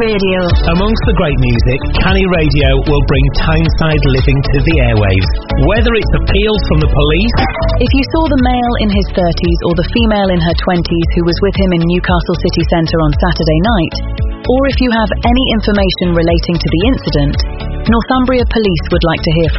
Radio. Amongst the great music, Canny Radio will bring Tyneside living to the airwaves. Whether it's appeals from the police... If you saw the male in his 30s or the female in her 20s who was with him in Newcastle city centre on Saturday night, or if you have any information relating to the incident, Northumbria Police would like to hear from